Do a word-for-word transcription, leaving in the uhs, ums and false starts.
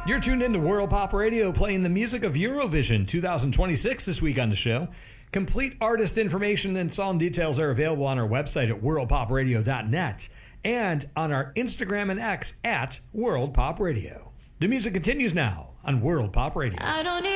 You're tuned into World Pop Radio, playing the music of Eurovision twenty twenty-six this week on the show. Complete artist information and song details are available on our website at world pop radio dot net and on our Instagram and X at World Pop Radio. The music continues now on World Pop Radio. I don't need